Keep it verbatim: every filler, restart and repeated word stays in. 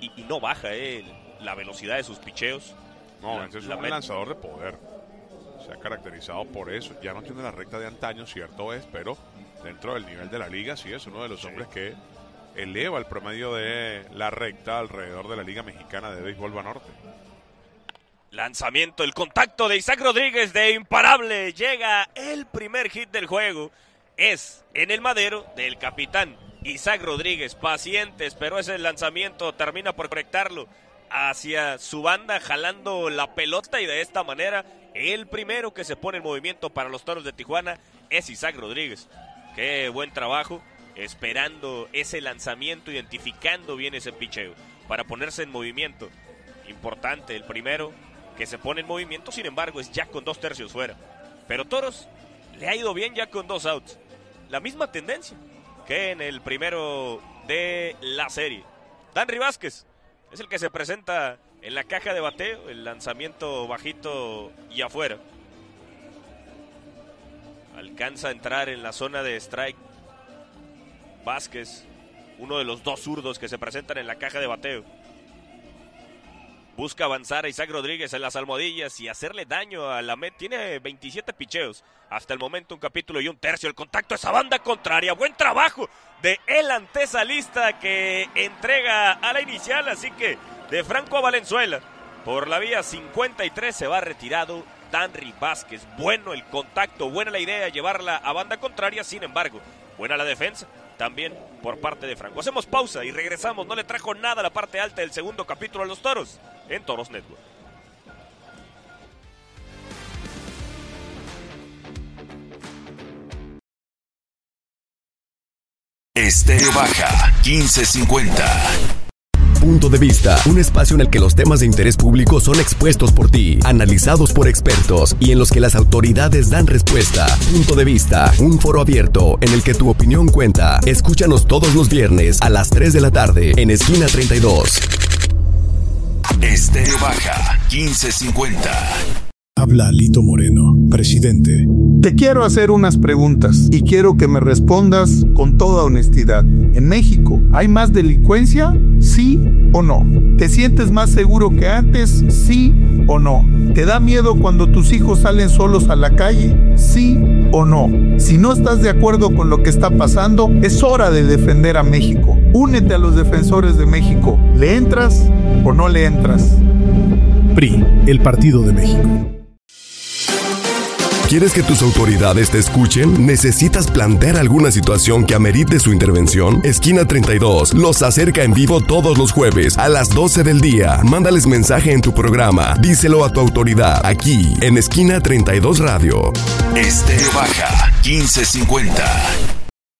y, y no baja eh, la velocidad de sus picheos. No, ese es un met... lanzador de poder. Se ha caracterizado por eso. Ya no tiene la recta de antaño, cierto es, pero dentro del nivel de la liga sí es uno de los sí. hombres que eleva el promedio de la recta alrededor de la Liga Mexicana de Béisbol Banorte. Lanzamiento, el contacto de Isaac Rodríguez de imparable. Llega el primer hit del juego. Es en el madero del capitán Isaac Rodríguez. Paciente, esperó ese lanzamiento, termina por conectarlo hacia su banda, jalando la pelota, y de esta manera el primero que se pone en movimiento para los Toros de Tijuana es Isaac Rodríguez. Qué buen trabajo, esperando ese lanzamiento, identificando bien ese picheo para ponerse en movimiento. Importante el primero que se pone en movimiento, sin embargo es ya con dos tercios fuera. Pero Toros le ha ido bien ya con dos outs. La misma tendencia que en el primero de la serie. Danry Vázquez es el que se presenta en la caja de bateo, el lanzamiento bajito y afuera. Alcanza a entrar en la zona de strike Vázquez, uno de los dos zurdos que se presentan en la caja de bateo. Busca avanzar a Isaac Rodríguez en las almohadillas y hacerle daño a la Met. Tiene veintisiete picheos. Hasta el momento un capítulo y un tercio. El contacto a esa banda contraria. Buen trabajo de el antesalista que entrega a la inicial. Así que de Franco a Valenzuela. Por la vía cincuenta y tres se va retirado Danry Vázquez. Bueno el contacto, buena la idea, llevarla a banda contraria. Sin embargo, buena la defensa también por parte de Franco. Hacemos pausa y regresamos. No le trajo nada a la parte alta del segundo capítulo a los Toros en Toros Network. Estéreo Baja quince cincuenta. Punto de Vista, un espacio en el que los temas de interés público son expuestos por ti, analizados por expertos y en los que las autoridades dan respuesta. Punto de Vista, un foro abierto en el que tu opinión cuenta. Escúchanos todos los viernes a las tres de la tarde en Esquina treinta y dos. Estéreo Baja quince cincuenta. Habla Lito Moreno, presidente. Te quiero hacer unas preguntas y quiero que me respondas con toda honestidad. ¿En México hay más delincuencia? ¿Sí o no? ¿Te sientes más seguro que antes? ¿Sí o no? ¿Te da miedo cuando tus hijos salen solos a la calle? ¿Sí o no? Si no estás de acuerdo con lo que está pasando, es hora de defender a México. Únete a los defensores de México. ¿Le entras o no le entras? P R I, el Partido de México. ¿Quieres que tus autoridades te escuchen? ¿Necesitas plantear alguna situación que amerite su intervención? Esquina treinta y dos los acerca en vivo todos los jueves a las doce del día. Mándales mensaje en tu programa. Díselo a tu autoridad aquí en Esquina treinta y dos Radio. Estéreo Baja quince cincuenta.